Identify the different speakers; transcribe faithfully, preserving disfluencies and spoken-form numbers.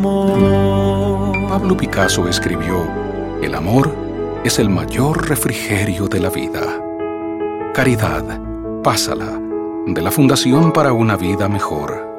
Speaker 1: Pablo Picasso escribió: "El amor es el mayor refrigerio de la vida". Caridad, pásala, de la Fundación para una Vida Mejor.